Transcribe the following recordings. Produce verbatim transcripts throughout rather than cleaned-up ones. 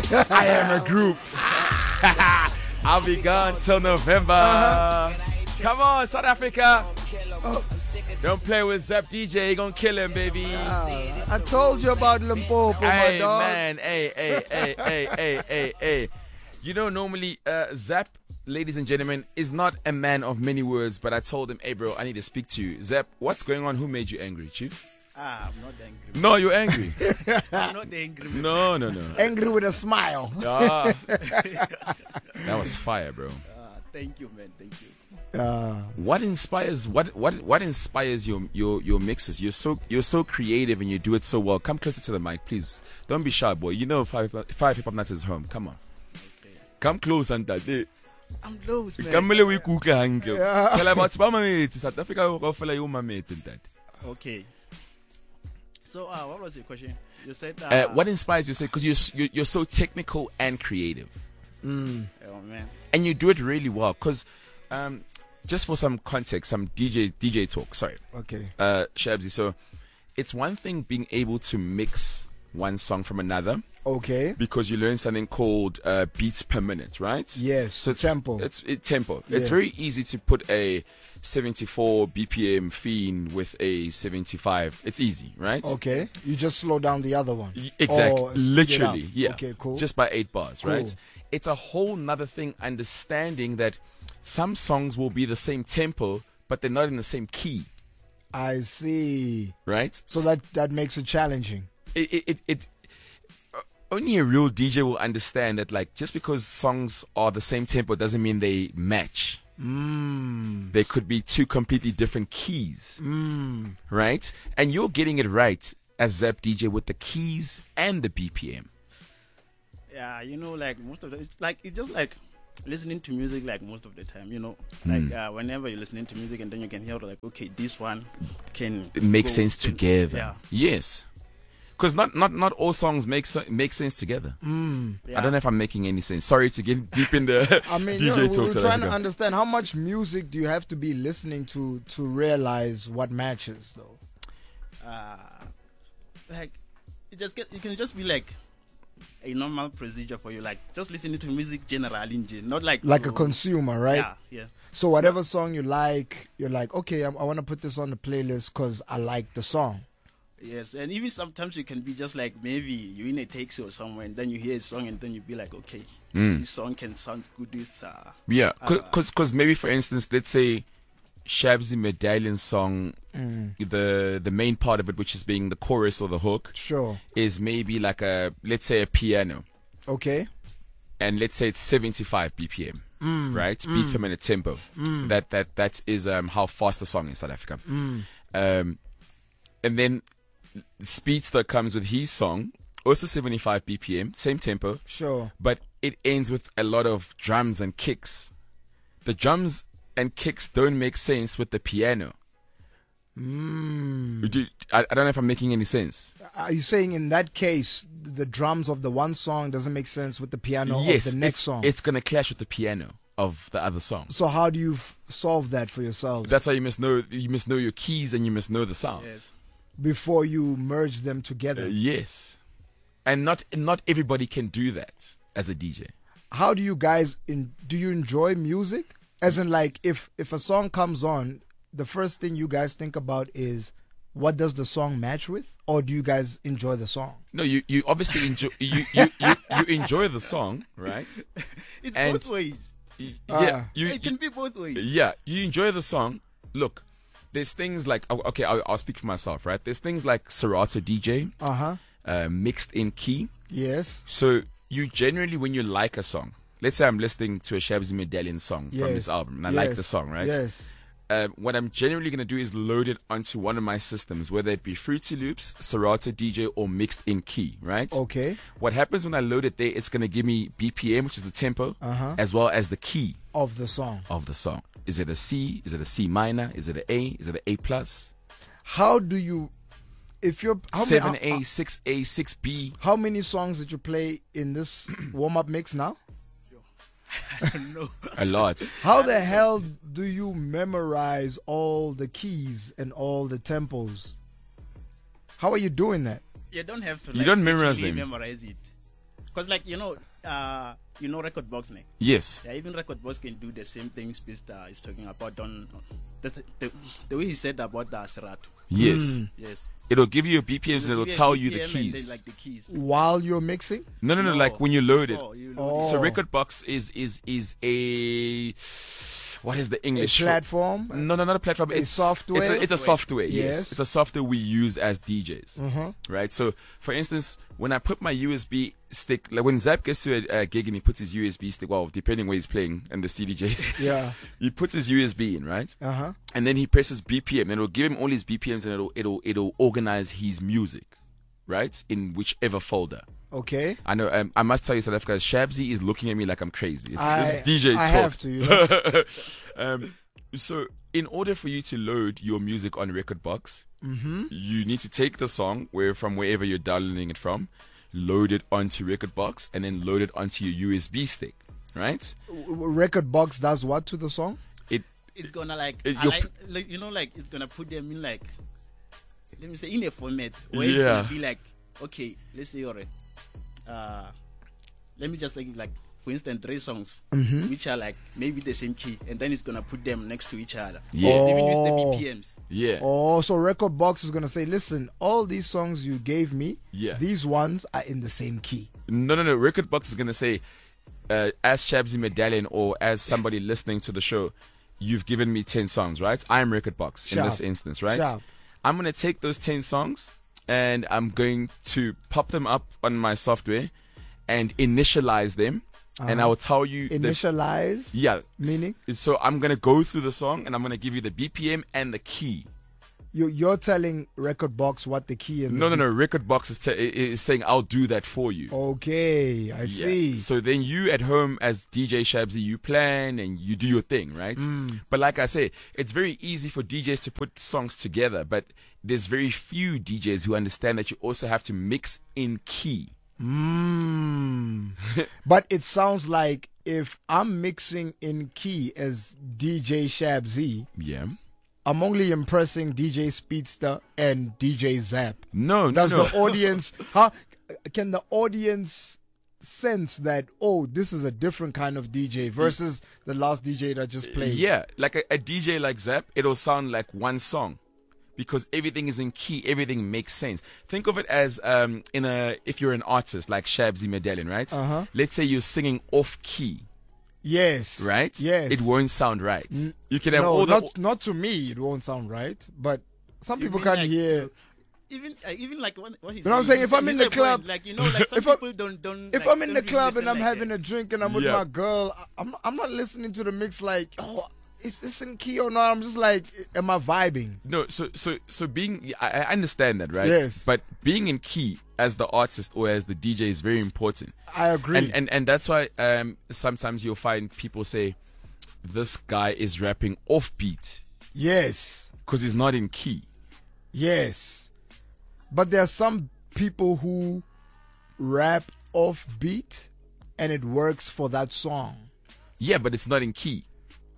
I am a group. I'll be gone till November. Uh-huh. Come on, South Africa. Oh. Don't play with Zep D J. You're gonna kill him, baby. Uh, I told you about Limpopo, hey, my dog. Man, hey, hey, hey, hey, hey, hey, hey. You know, normally, uh, Zep, ladies and gentlemen, is not a man of many words, but I told him, hey, bro, I need to speak to you. Zep, what's going on? Who made you angry, Chief? Ah, I'm not angry. No, you're angry. I'm not angry. No, no, no. Angry with a smile. Ah, that was fire, bro. Uh, thank you, man. Thank you. Uh, what inspires what what what inspires your your your mixes? You're so you're so creative and you do it so well. Come closer to the mic, please. Don't be shy, boy. You know five five hip hop nights is home. Come on. Okay. Come close and that. I'm close, man. Come we cook hangle. Tell about mama mate. South Africa go follow you mama mate in that. Okay. So uh, what was your question? You said uh, uh, what inspires you? Say because you're, you're you're so technical and creative. Mm. Oh man. And you do it really well. Because um. just for some context, some D J D J talk. Sorry. Okay. Uh, Shabzy. So, it's one thing being able to mix one song from another. Okay. Because you learn something called uh, beats per minute, right? Yes. So it's, tempo. It's it, tempo. Yes. It's very easy to put a seventy-four B P M fiend with a seventy-five. It's easy, right? Okay. You just slow down the other one. Exactly. Literally. Yeah. Okay. Cool. Just by eight bars, cool. right? It's a whole nother thing understanding that some songs will be the same tempo, but they're not in the same key. I see. Right? So that, that makes it challenging. It, it, it, it uh, only a real D J will understand that, like, just because songs are the same tempo doesn't mean they match. Mm. They could be two completely different keys. Mm. Right? And you're getting it right as Zep D J with the keys and the B P M. Yeah, you know, like, most of the, it's like, it's just like, listening to music like most of the time, you know, mm. like uh, whenever you're listening to music and then you can hear like, okay, this one can it makes go, sense can, together. Yeah. Yes, because not, not not all songs make make sense together. Mm. Yeah. I don't know if I'm making any sense. Sorry to get deep in the I mean, D J no, talk. we're to trying to understand how much music do you have to be listening to to realize what matches, though. Uh, like it just get you can just be like a normal procedure for you, like just listening to music generally, not like like to, a consumer, right? Yeah, yeah. So whatever song you like, you're like, okay, I, I want to put this on the playlist because I like the song. Yes, and even sometimes you can be just like maybe you're in a taxi or somewhere, and then you hear a song, and then you be like, okay, mm. this song can sound good with. Uh, yeah, because because uh, maybe for instance, let's say Shabzy Medallion song, mm. the the main part of it, which is being the chorus or the hook, sure, is maybe like a, let's say, a piano. Okay. And let's say it's seventy-five B P M, mm. right? Mm. Beats per minute tempo. Mm. That that that is um, how fast the song is in South Africa. Mm. Um, and then Speedster comes with his song, also seventy-five B P M, same tempo. Sure. But it ends with a lot of drums and kicks. The drums and kicks don't make sense with the piano. Mm. I, I don't know if I'm making any sense. Are you saying in that case, the drums of the one song doesn't make sense with the piano yes, of the next it's, song? It's going to clash with the piano of the other song. So how do you f- solve that for yourself? That's why you must know you must know your keys and you must know the sounds. Yes. Before you merge them together. Uh, yes. And not not everybody can do that as a D J. How do you guys in, do you enjoy music? As in, like, if if a song comes on, the first thing you guys think about is what does the song match with, or do you guys enjoy the song? No, you, you obviously enjoy you, you, you, you enjoy the song, right? It's And both ways. y- Ah. yeah, you, It can be both ways. yeah, you enjoy the song. Look, there's things like oh, okay, I'll, I'll speak for myself, right? There's things like Serato D J, Uh huh. uh, mixed in key. Yes. So you generally, when you like a song, let's say I'm listening to a Shabzy Medallion song Yes. from this album, and I yes. like the song, right? Yes. Uh, what I'm generally going to do is load it onto one of my systems, whether it be Fruity Loops, Serato D J, or mixed in key, right? Okay. What happens when I load it there, it's going to give me B P M, which is the tempo, Uh-huh. as well as the key Of the song. of the song. Is it a C? Is it a C minor? Is it an A? Is it an A plus? How do you, if you're how Seven many, A, six A, six B. how many songs did you play in this warm up mix now? I don't know. A lot. How the hell do you memorize all the keys and all the tempos? How are you doing that? You don't have to. You Like, don't memorize actually them. Memorize it. Because like you know, uh, you know, Record Box, ne? Yes. Yeah, even Record Box can do the same thing Spista is talking about on the, the, the way he said about the Serato. Yes. Yes. It'll give you your B P Ms and It'll it'll give you a tell you the B P M and keys. then, like the keys. While you're mixing? No, no, no, No, like when you load it. before you load Oh. it. So Record Box is is is a what is the A English for- platform? No, no, not a platform. A It's software? It's a, it's a software. Yes. Yes. It's a software we use as D Js. Uh-huh. Right. So, for instance, when I put my U S B stick, like when Zap gets to a, a gig and he puts his U S B stick, well, depending where he's playing and the C D Js, Yeah. he puts his U S B in, right? Uh-huh. And then he presses B P M, and it'll give him all his B P Ms, and it'll it'll it'll organize his music, right, in whichever folder. Okay. I know. Um, I must tell you, South Africa, Shabzy is looking at me like I'm crazy. It's, I, it's D J I talk. have to, you know. um, so, in order for you to load your music on Record Box, Mm-hmm. you need to take the song where from wherever you're downloading it from, load it onto Record Box, and then load it onto your U S B stick. Right? W- w- Record Box does what to the song? It. It's gonna like, It- I you're like, like you know like it's gonna put them in like, let me say, in a format where it's Yeah. gonna be like, okay, let's say you're a, uh let me just like like for instance three songs Mm-hmm. which are like maybe the same key, and then it's gonna put them next to each other. Yeah. Even Oh. with the B P Ms. Yeah. Oh, so Record Box is gonna say, listen, all these songs you gave me, Yeah. these ones are in the same key. No, no, no. Record Box is gonna say, uh, as Shabzy Medallion or as somebody listening to the show, you've given me ten songs, right? I'm Record Box in Sharp. this instance, right? Sharp. I'm gonna take those ten songs and I'm going to pop them up on my software and initialize them, and I will tell you the- Initialize? yeah. Meaning? S- So I'm gonna go through the song and I'm gonna give you the B P M and the key. You, you're telling Record Box what the key and No, the no, no. Record Box is, te- is saying I'll do that for you. Okay, I Yeah. see. So then you at home as D J Shabzy, you plan and you do your thing, right? Mm. But like I say, it's very easy for D Js to put songs together, but there's very few D Js who understand that you also have to mix in key. Mm. But it sounds like if I'm mixing in key as D J Shabzy, Yeah. I'm only impressing D J Speedster and D J Zap. No, no, Does no. the audience, how can the audience sense that, oh, this is a different kind of D J versus the last D J that just played? Yeah, like a, a D J like Zap, it'll sound like one song because everything is in key, everything makes sense. Think of it as um in a if you're an artist like Shabzy Medallion, right? Uh-huh. Let's say you're singing off key, Yes. right? Yes. It won't sound right. You can have No, all the not, not to me, it won't sound right. But some people Even can't like- hear. Even uh, even like what, what he's You know what I'm saying? If I'm in the club- like you know, like some if I'm- people don't don't. If like, I'm in don't the really club and listen I'm like having that. a drink and I'm with Yeah. my girl, I- I'm I'm not listening to the mix like, oh, is this in key or not? I'm just like, am I vibing? No, so so so being I, I understand that, right? Yes. But being in key as the artist or as the D J is very important. I agree. And and and that's why um sometimes you'll find people say this guy is rapping off beat yes, because he's not in key. yes. But there are some people who rap off beat and it works for that song. Yeah, but it's not in key.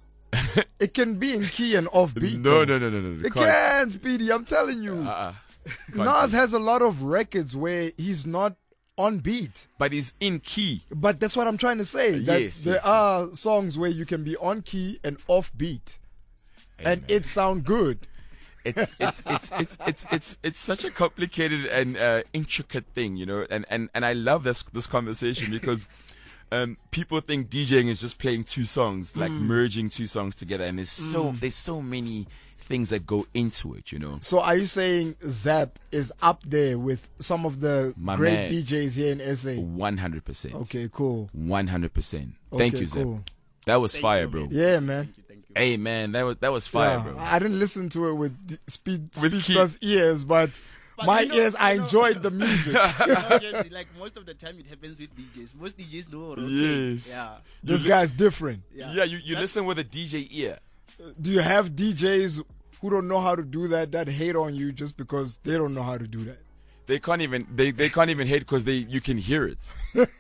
It can be in key and off beat. No, though. no, no, no, no. It can, Speedy. I'm telling you. Uh-uh. Nas has a lot of records where he's not on beat. But he's in key. But that's what I'm trying to say. That Yes, there yes, are songs where you can be on key and off beat, and it sound good. It's it's it's it's it's it's it's such a complicated and uh, intricate thing, you know. And, and and I love this this conversation because um, people think DJing is just playing two songs, like Mm. merging two songs together, and there's so there's so many things that go into it, you know. So are you saying Zap is up there with some of the My great man. D Js here in S A? One hundred percent. Okay, cool. One hundred percent. Thank Okay, you, Zep. cool. That was Thank fire, you, bro. man. Yeah, man. Thank you, thank you. Hey, man, that was that was fire, Yeah, bro. I didn't listen to it with D- speed With Speedster's ears, but, But my you know- ears, I you know- enjoyed the music. You know, just, like most of the time it happens with D Js. Most D Js know. Okay, Yes. Yeah. This guy's different. Yeah. Yeah, you, you That- listen with a D J ear. Do you have D Js who don't know how to do that that hate on you just because they don't know how to do that? They can't even they, they can't even hate because they you can hear it.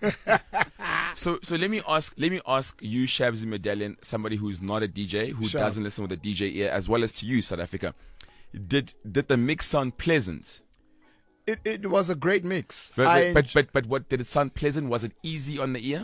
so so let me ask let me ask you, Shabzy Medallion, somebody who's not a D J, who Sure. doesn't listen with a D J ear, as well as to you, South Africa. Did did the mix sound pleasant? it, it was a great mix. But, I but, but but but what did it sound pleasant? Was it easy on the ear?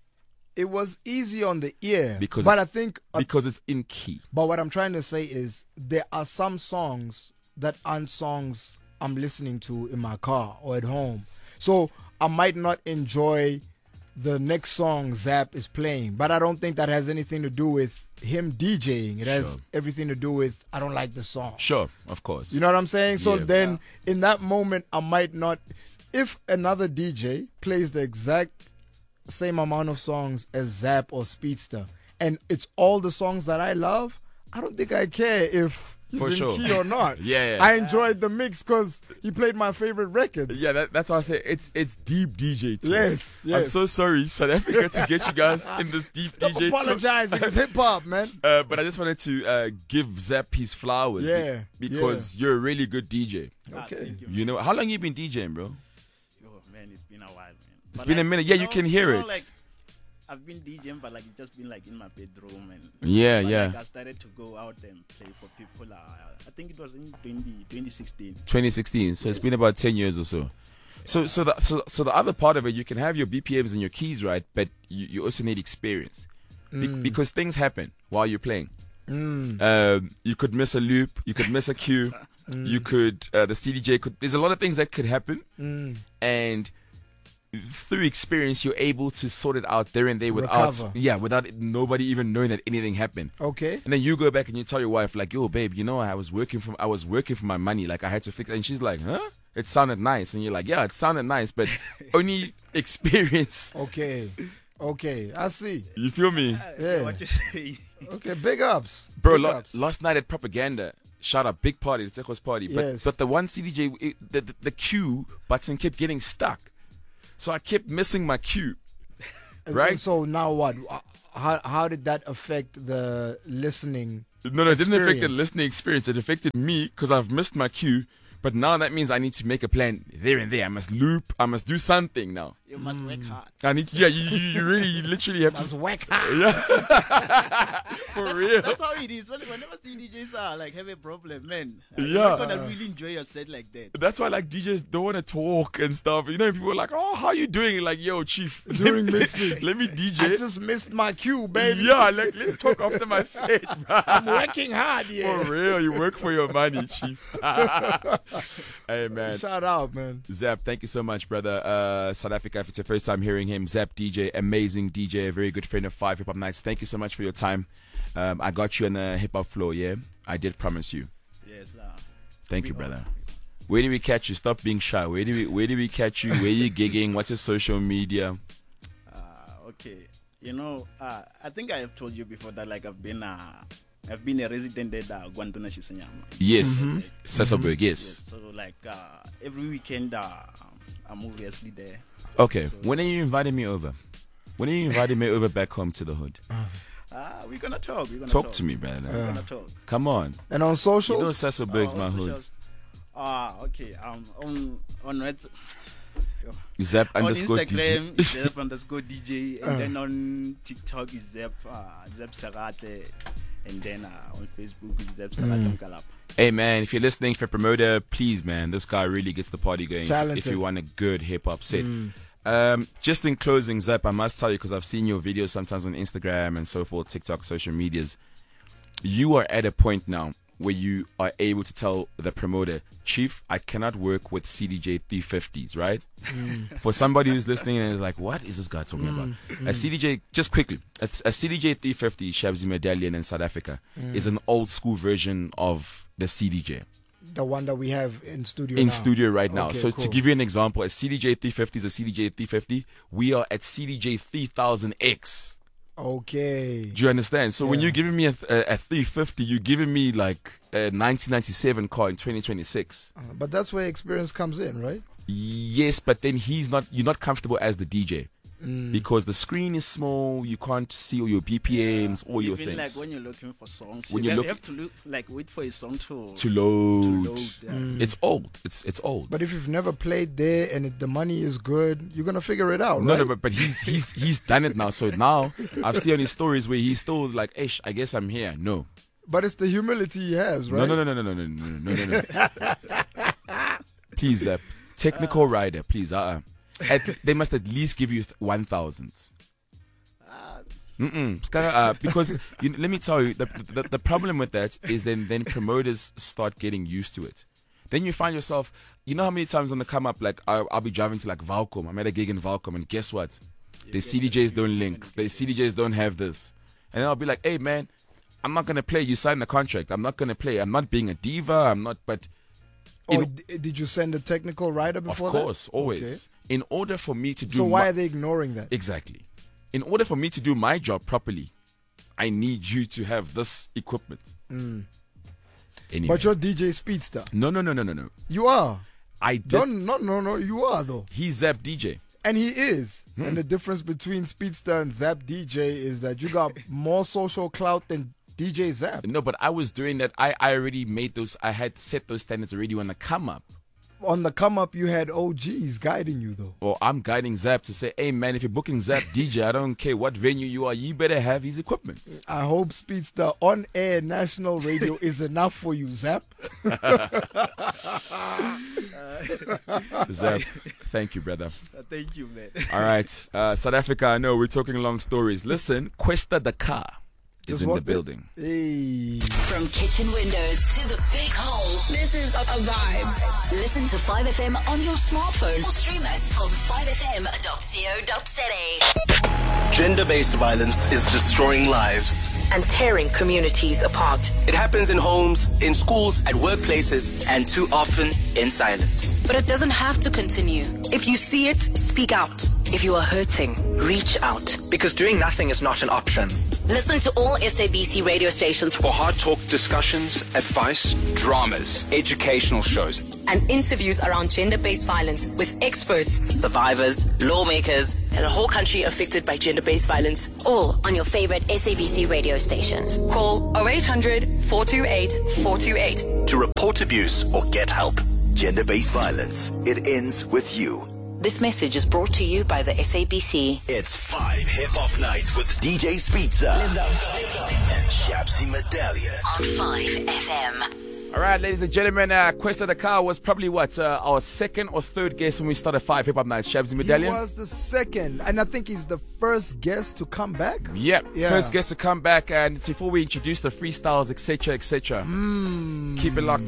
It was easy on the ear, Because but I it's- think. Uh, Because it's in key. but what I'm trying to say is there are some songs that aren't songs I'm listening to in my car or at home. So I might not enjoy the next song Zap is playing, but I don't think that has anything to do with him DJing. It has Sure. everything to do with I don't like the song. Sure, of course. You know what I'm saying? So Yeah. then in that moment, I might not. If another D J plays the exact same amount of songs as Zap or Speedster, and it's all the songs that I love, I don't think I care if he's For in sure. key or not. Yeah, yeah. I enjoyed the mix because he played my favorite records. Yeah, that, that's why I say it's it's deep D J talk. Yes, I'm yes. so sorry, South Africa, to get you guys in this deep Stop D J talk. apologizing. It's hip hop, man. Uh, but I just wanted to uh, give Zap his flowers. be- Yeah, because you're a really good D J. Ah, Okay. thank you, You know, how long you been DJing, bro? Oh man, it's been a while, man. It's But, been a like, minute. Yeah, you know- can hear know, it. Like, I've been DJing, but like it's just been like in my bedroom and Yeah, but, yeah. Like, I started to go out and play for people. Uh, I think it was in twenty, twenty sixteen. twenty sixteen. So it's been about ten years or so. So, so the so, so the other part of it, you can have your B P Ms and your keys right, but you, you also need experience Be- because things happen while you're playing. Mm. Um, you could miss a loop, you could miss a cue, you could uh, the C D J could. There's a lot of things that could happen, Mm. and through experience, you're able to sort it out there and there without, Recover. yeah, without nobody even knowing that anything happened. Okay. And then you go back and you tell your wife, like, "Yo, babe, you know, I was working for, I was working for my money. Like, I had to fix it." And she's like, "Huh? It sounded nice." And you're like, "Yeah, it sounded nice, but only experience." Okay. Okay. I see. You feel me, Yeah. What you say? Okay. Big ups. bro? Big Lo- ups. last night at Propaganda, shout out, big party, the Tekos party. But Yes. but the one C D J, it, the, the the cue button kept getting stuck, so I kept missing my cue. And right. So now what? Uh, How how did that affect the listening? No, no, it didn't affect the Experience. listening experience. It affected me because I've missed my cue. But now that means I need to make a plan there and there. I must loop. I must do something now. You must work Mm. hard. I need to, yeah, you, you, you really, you literally have That's to. whack. Yeah. For real. That's how it is. When- Whenever C D Js are like have a problem, man, uh, Yeah. you're not gonna really enjoy your set like that. That's why like D Js don't want to talk and stuff. You know, people are like, "Oh, how you doing?" Like, "Yo, chief, During let me- mixing. let me D J." I just missed my cue, baby. Yeah, like let's talk after my set. bro. I'm working hard, For yeah. real, you work for your money, chief. Hey man. Shout out, man. Zap, thank you so much, brother. Uh, South Africa, if it's your first time hearing him, Zap D J, amazing D J, a very good friend of Five Hip Hop Nights. Thank you so much for your time. Um, I got you on the hip hop floor, yeah? I did promise you. Yes, uh, Thank we you, are. brother. Where did we catch you? Stop being shy. Where did we Where did we catch you? Where you gigging? What's your social media? Uh, okay, you know, uh, I think I have told you before that like I've been uh, I've been a resident at uh, Guantona Shisanyama. Yes, Mm-hmm. Sasolburg, yes. Yes, so like uh, every weekend uh, I'm obviously there. Okay, when are you inviting me over? When are you inviting me over back home to the hood? Uh, we're gonna talk. We're gonna Talk talk. to me, brother. We're gonna talk. Come on. And on You know socials? Sasolburg's Oh, my also hood. just- Ah, okay. Um, on on what? Zap On underscore Instagram, D J. Zep underscore D J, and Uh. then on TikTok is Zep uh, Zep Sarate, and then uh, on Facebook is Zep Sarate Mm. Mkalapa. Hey man, if you're listening, if you're a promoter, please man, this guy really gets the party going. If- If Talented. you want a good hip hop set. Mm. Um, just in closing, Zap, I must tell you because I've seen your videos sometimes on Instagram and so forth, TikTok, social medias. You are at a point now where you are able to tell the promoter, Chief, I cannot work with C D J three fifties, right? For somebody who's listening and is like, what is this guy talking about? A C D J, just quickly, a, a C D J three fifty Shabzi Medallion in South Africa is an old school version of the C D J The one that we have in studio in now. studio right now. Okay, So to cool. give you an example, a C D J three fifty is a C D J three fifty. We are at C D J three thousand X. Okay. Do you understand? So when Yeah. you're giving me a, a, a three fifty, you're giving me like a nineteen ninety-seven car in twenty twenty-six. Uh, but that's where experience comes in, right? Yes, but then he's not. You're not comfortable as the D J Mm. because the screen is small. You can't see all your B P Ms, all your Even things like when you're looking for songs, When you, you have, look- you have to look like wait for a song to to load. to load. Yeah. Mm. It's old. It's it's old. But if you've never played there and it, the money is good, you're gonna figure it out, No, right? no, but, but he's he's he's done it now. So now I've seen on his stories where he's still like, "Ish, I guess I'm here." No, But it's the humility he has, right? no, no, no, no, no, no, no, no, no, no, no. Please, Zap, Technical rider, please. Uh, uh they must at least give you th- one thousands. Mm-mm. Uh, because you, let me tell you, the, the the problem with that is then then promoters start getting used to it. Then you find yourself, you know how many times on the come up, like I'll, I'll be driving to like Valcom. I'm at a gig in Valcom, and guess what? The C D Js don't link. The C D Js don't have this, and then I'll be like, hey man, I'm not gonna play. You signed the contract. I'm not gonna play. I'm not being a diva. I'm not. But Oh, in, d- did you send a technical writer before that? of course, always. Okay. In order for me to do, So why my, are they ignoring that? exactly? In order for me to do my job properly, I need you to have this equipment. Mm. Anyway. But you're D J Speedster. No, no, no, no, no, no. You are. I did. Don't, no, no, no. You are though. He's Zap D J. And he is. Hmm. And the difference between Speedster and Zap D J is that you got more social clout than D J Zap. No, but I was doing that. I, I already made those. I had set those standards already on the come up. On the come up, you had O Gs guiding you though. Or I'm guiding Zap to say, hey man, if you're booking Zap D J, I don't care what venue you are, you better have his equipment. I hope Speedster on air national radio is enough for you, Zap. Zap, thank you, brother. Uh, thank you, man. All right, uh, South Africa. I know we're talking long stories. Listen, Questa the car is Just in the walked in. building. Hey. From kitchen windows to the big hole, this is a, a vibe. Listen to five F M on your smartphone or stream us on five f m dot co dot z a. Gender-based violence is destroying lives and tearing communities apart. It happens in homes, in schools, at workplaces, and too often in silence. But it doesn't have to continue. If you see it, speak out. If you are hurting, reach out. Because doing nothing is not an option. Listen to all S A B C radio stations for hard talk discussions, advice, dramas, educational shows, and interviews around gender-based violence with experts, survivors, lawmakers, and a whole country affected by gender-based violence. All on your favorite S A B C radio stations. Call oh eight hundred, four two eight, four two eight to report abuse or get help. Gender-based violence. It ends with you. This message is brought to you by the S A B C. It's five hip-hop nights with D J Speedster and Shabsi Medallion on five F M. All right, ladies and gentlemen, uh, Questa the car was probably what uh, our second or third guest when we started Five Hip Hop Nights. Shabsi Medallion. He was the second, and I think he's the first guest to come back. Yep, yeah. First guest to come back, and before we introduce the freestyles, et cetera, et cetera. Mm. Keep it locked.